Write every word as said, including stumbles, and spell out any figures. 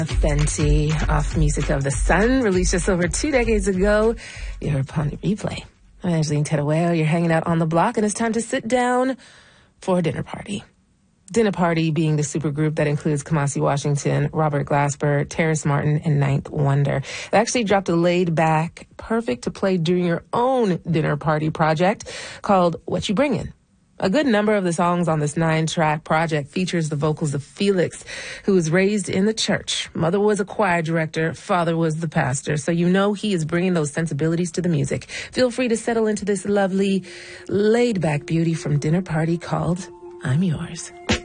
Fenty off Music of the Sun, released just over two decades ago. You're upon the replay. I'm Angeline Tedaweo. You're hanging out on the block, and it's time to sit down for a dinner party. Dinner Party being the supergroup that includes Kamasi Washington, Robert Glasper, Terrace Martin, and Ninth Wonder. They actually dropped a laid-back, perfect to play during your own dinner party project called What You Bringin'. A good number of the songs on this nine-track project features the vocals of Felix, who was raised in the church. Mother was a choir director, father was the pastor, so you know he is bringing those sensibilities to the music. Feel free to settle into this lovely, laid-back beauty from Dinner Party called I'm Yours.